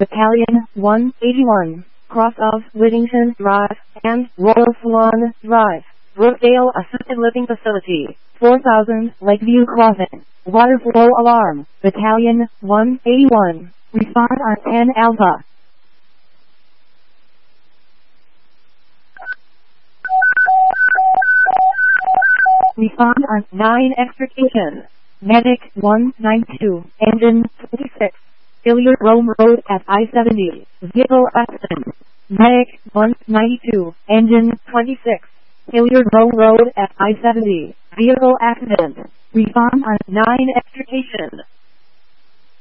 Battalion 181, cross of Whittington Drive and Royal Salon Drive, Brookdale Assisted Living Facility, 4000 Lakeview Crossing. Water flow alarm. Battalion 181, respond on 10 Alpha. Respond on 9 Extrication. Medic 192, engine 26, Hilliard Rome Road at I-70, vehicle accident. Medic 192, engine 26, Hilliard Rome Road at I-70, vehicle accident. Respond on 9 Extrication.